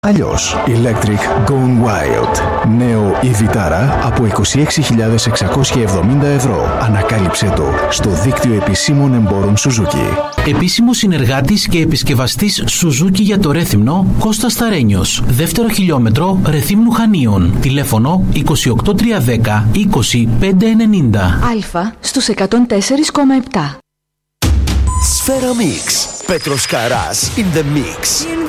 Αλλιώς, Electric Gone Wild. Νέο η Vitara από 26.670 ευρώ. Ανακάλυψε το στο δίκτυο επισήμων εμπόρων Suzuki. Επίσημος συνεργάτης και επισκευαστής Suzuki για το Ρέθυμνο, Κώστας Σταρένιος. Δεύτερο χιλιόμετρο Ρεθύμνου Χανίων. Τηλέφωνο 28310 20590. Αλφα στους 104,7. Σφαίρα Mix. Πέτρος Καράς in the mix.